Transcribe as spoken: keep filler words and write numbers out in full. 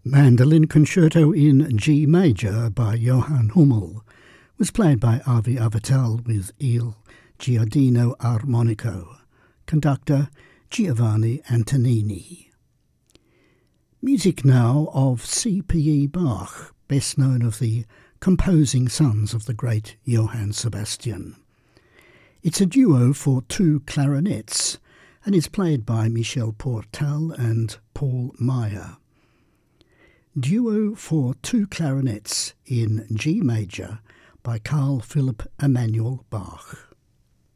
Mandolin Concerto in G Major by Johann Hummel was played by Avi Avital with Il Giardino Armonico, conductor Giovanni Antonini. Music now of C P E Bach, best known of the composing sons of the great Johann Sebastian. It's a duo for two clarinets and is played by Michel Portal and Paul Meyer. Duo for two clarinets in G Major by Carl Philipp Emanuel Bach.